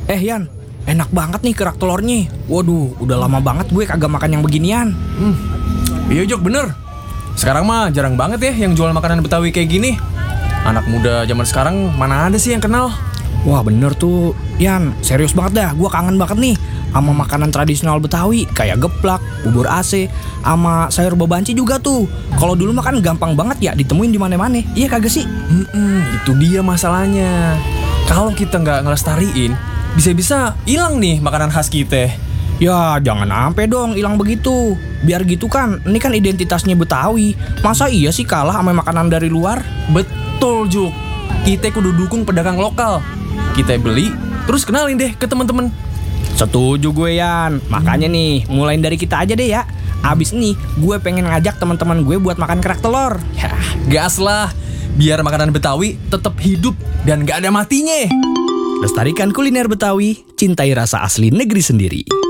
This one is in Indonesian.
Yan, enak banget nih kerak telurnya. Waduh, udah lama banget gue kagak makan yang beginian. Iya Jok, bener. Sekarang mah jarang banget ya yang jual makanan Betawi kayak gini. Anak muda zaman sekarang mana ada sih yang kenal? Wah bener tuh, Yan, serius banget dah. Gue kangen banget nih sama makanan tradisional Betawi kayak geplak, bubur AC, sama sayur bebanci juga tuh. Kalau dulu mah kan gampang banget ya ditemuin di mana-mana. Iya kagak sih? Itu dia masalahnya. Kalau kita nggak ngelestariin, bisa-bisa hilang nih makanan khas kita. Ya jangan ampe dong hilang begitu. Biar gitu kan, ini kan identitasnya Betawi. Masa iya sih kalah sama makanan dari luar? Betul Juk. Kita kudu dukung pedagang lokal. Kita beli, terus kenalin deh ke teman-teman. Setuju gue Yan. Makanya nih, mulain dari kita aja deh ya. Abis nih, gue pengen ngajak teman-teman gue buat makan kerak telur. Ya, gas lah. Biar makanan Betawi tetap hidup dan gak ada matinya. Lestarikan kuliner Betawi, cintai rasa asli negeri sendiri.